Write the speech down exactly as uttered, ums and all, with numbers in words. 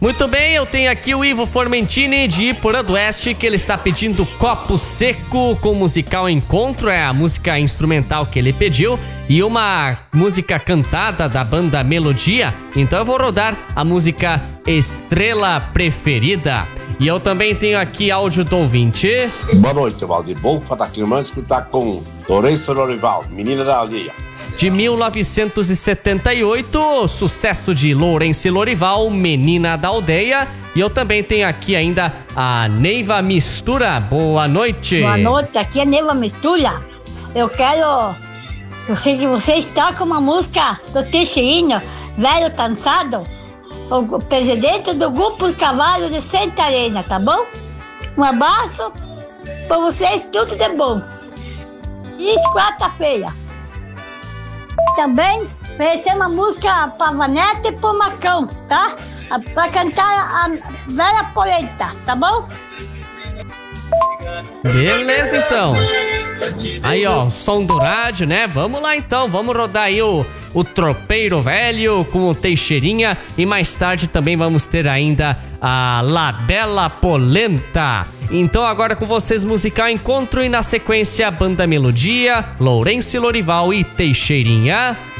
Muito bem, eu tenho aqui o Ivo Formentini de Iporã do Oeste, que ele está pedindo Copo Seco com o musical Encontro, é a música instrumental que ele pediu, e uma música cantada da banda Melodia. Então eu vou rodar a música Estrela Preferida. E eu também tenho aqui áudio do ouvinte. Boa noite, Valdir. Vou falar aqui, vamos escutar com Lourenço Lorival, Menina da Aldeia. De mil novecentos e setenta e oito, sucesso de Lourenço e Lorival, Menina da Aldeia. E eu também tenho aqui ainda a Neiva Mistura. Boa noite. Boa noite, aqui é Neiva Mistura. Eu quero... Eu sei que vocês tocam uma música do Teixeirinho, Velho Cansado, o presidente do Grupo Cavalo de Santa Arena, tá bom? Um abraço pra vocês, tudo de bom. E quarta-feira. Também vai ser uma música pra Vanessa e pro Macão, tá? Pra cantar a Velha Polenta, tá bom? Beleza, então. Aí, ó, o som do rádio, né? Vamos lá, então. Vamos rodar aí o, o Tropeiro Velho com o Teixeirinha. E mais tarde também vamos ter ainda a La Bela Polenta. Então agora com vocês, musical Encontro. E na sequência, Banda Melodia, Lourenço e Lorival e Teixeirinha.